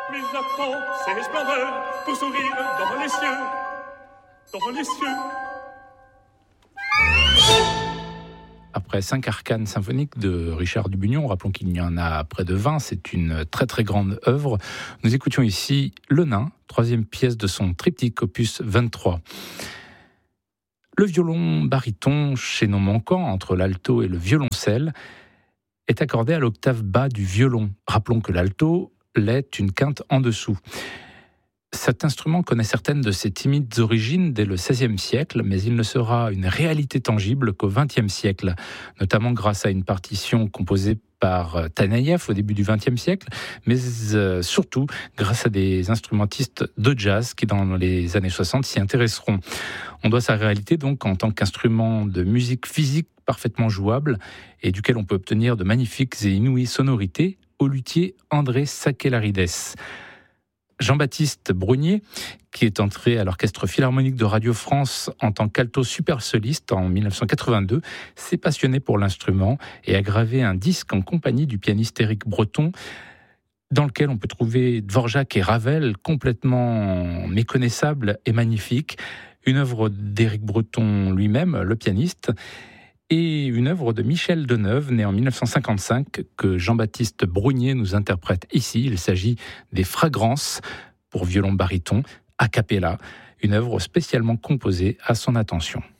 Mais attends, ces splendeurs pour sourire dans les cieux, dans les cieux. Après 5 arcanes symphoniques de Richard Dubugnon, rappelons qu'il y en a près de 20, c'est une très très grande œuvre. Nous écoutions ici Le Nain, 3e pièce de son triptyque opus 23. Le violon baryton, chaînon manquant entre l'alto et le violoncelle, est accordé à l'octave bas du violon. Rappelons que l'alto l'est une quinte en dessous. Cet instrument connaît certaines de ses timides origines dès le XVIe siècle, mais il ne sera une réalité tangible qu'au XXe siècle, notamment grâce à une partition composée par Taneïev au début du XXe siècle, mais surtout grâce à des instrumentistes de jazz qui, dans les années 60, s'y intéresseront. On doit sa réalité donc en tant qu'instrument de musique physique parfaitement jouable et duquel on peut obtenir de magnifiques et inouïes sonorités au luthier André Sakellarides. Jean-Baptiste Brunier, qui est entré à l'Orchestre Philharmonique de Radio France en tant qu'alto super soliste en 1982, s'est passionné pour l'instrument et a gravé un disque en compagnie du pianiste Éric Breton, dans lequel on peut trouver Dvorak et Ravel complètement méconnaissables et magnifiques, une œuvre d'Éric Breton lui-même, le pianiste, et une œuvre de Michel Deneuve, né en 1955, que Jean-Baptiste Brunier nous interprète ici. Il s'agit des Fragrances pour violon baryton, a cappella, une œuvre spécialement composée à son attention.